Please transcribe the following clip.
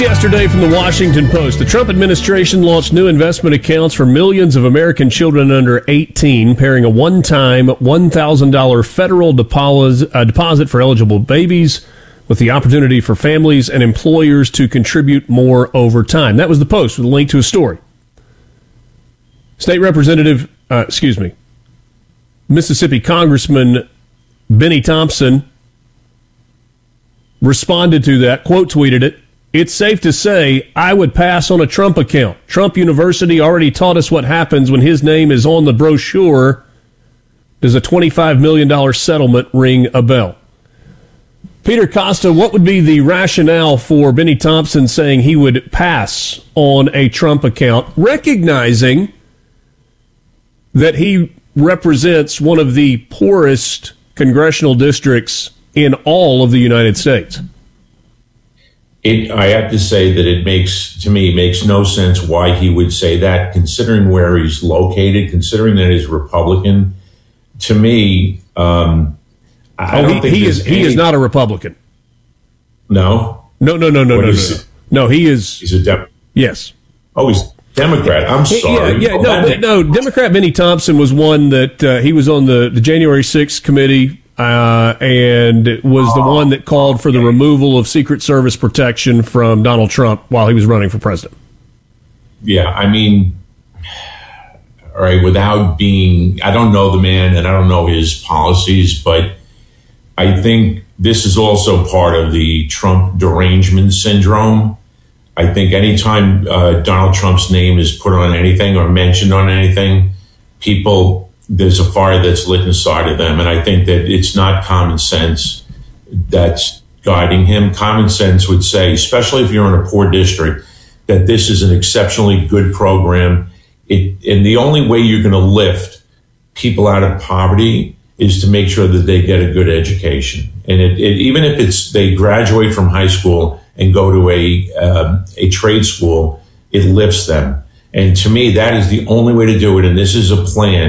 yesterday from the Washington Post. The Trump administration launched new investment accounts for millions of American children under 18, pairing a one-time $1,000 federal deposit for eligible babies with the opportunity for families and employers to contribute more over time. That was the Post with a link to a story. Mississippi Congressman Benny Thompson responded to that, quote tweeted it. It's safe to say I would pass on a Trump account. Trump University already taught us what happens when his name is on the brochure. Does a $25 million settlement ring a bell? Peter Costa, what would be the rationale for Benny Thompson saying he would pass on a Trump account, recognizing that he represents one of the poorest congressional districts in all of the United States? I have to say that it makes no sense why he would say that, considering where he's located, considering that he's Republican. To me, I don't think he is not a Republican. No? No. No, he is. He's a Democrat. Yes. Oh, he's a Democrat. I'm sorry. No, Democrat Benny Thompson was one that he was on the January 6th committee. And was the one that called for the removal of Secret Service protection from Donald Trump while he was running for president. Yeah, I mean, all right, I don't know the man and I don't know his policies, but I think this is also part of the Trump derangement syndrome. I think anytime Donald Trump's name is put on anything or mentioned on anything, there's a fire that's lit inside of them. And I think that it's not common sense that's guiding him. Common sense would say, especially if you're in a poor district, that this is an exceptionally good program. And the only way you're going to lift people out of poverty is to make sure that they get a good education. And even if they graduate from high school and go to a trade school, it lifts them. And to me, that is the only way to do it. And this is a plan